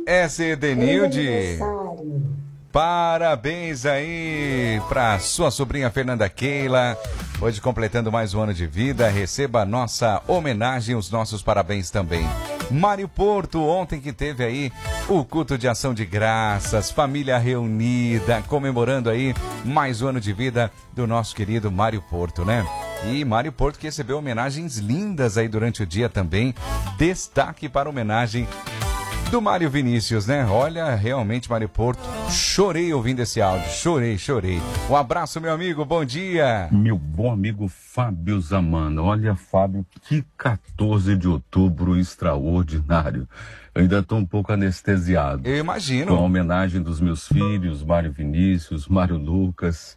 Essa é Edenilde. Parabéns aí pra sua sobrinha Fernanda Keila, hoje completando mais um ano de vida. Receba a nossa homenagem, os nossos parabéns também. Mário Porto, ontem que teve aí o culto de ação de graças, família reunida, comemorando aí mais um ano de vida do nosso querido Mário Porto, né? E Mário Porto que recebeu homenagens lindas aí durante o dia também. Destaque para a homenagem do Mário Vinícius, né? Olha, realmente, Mário Porto, chorei ouvindo esse áudio, chorei. Um abraço, meu amigo, bom dia. Meu bom amigo Fábio Zamana. Olha, Fábio, que 14 de outubro extraordinário. Eu ainda estou um pouco anestesiado. Eu imagino. Com a homenagem dos meus filhos, Mário Vinícius, Mário Lucas,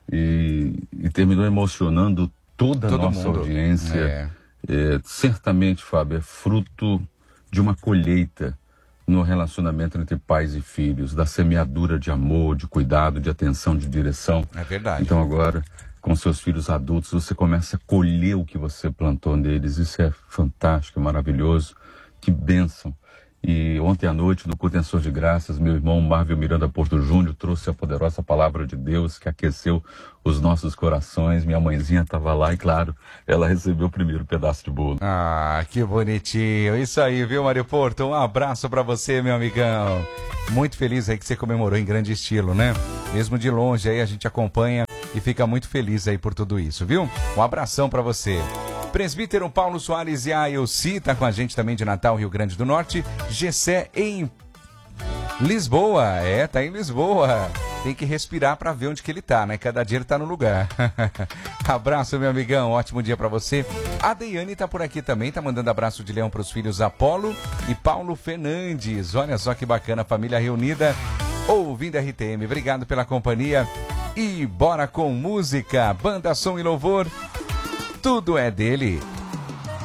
e terminou emocionando toda a nossa audiência. Certamente, Fábio, é fruto de uma colheita no relacionamento entre pais e filhos, da semeadura de amor, de cuidado, de atenção, de direção. É verdade. Então agora, com seus filhos adultos, você começa a colher o que você plantou neles. Isso é fantástico, maravilhoso. Que bênção. E ontem à noite, no culto em ação de graças, meu irmão Marvel Miranda Porto Júnior trouxe a poderosa palavra de Deus que aqueceu os nossos corações. Minha mãezinha estava lá e, claro, ela recebeu o primeiro pedaço de bolo. Ah, que bonitinho. Isso aí, viu, Mário Porto? Um abraço pra você, meu amigão. Muito feliz aí que você comemorou em grande estilo, né? Mesmo de longe aí a gente acompanha e fica muito feliz aí por tudo isso, viu? Um abração pra você. Presbítero Paulo Soares e a Elci tá com a gente também de Natal, Rio Grande do Norte. Gessé em Lisboa, tá em Lisboa. Tem que respirar pra ver onde que ele tá, né? Cada dia ele tá no lugar. Abraço, meu amigão, ótimo dia pra você. A Deiane tá por aqui também, tá mandando abraço de leão pros filhos Apolo e Paulo Fernandes. Olha só que bacana, família reunida, ouvindo RTM. Obrigado pela companhia e bora com música, banda, som e louvor. Tudo é dele.